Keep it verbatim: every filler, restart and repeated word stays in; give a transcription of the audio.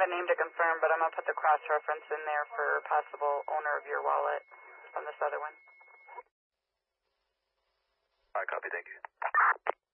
a name to confirm, but I'm going to put the cross-reference in there for possible owner of your wallet from this other one. All right, copy. Thank you.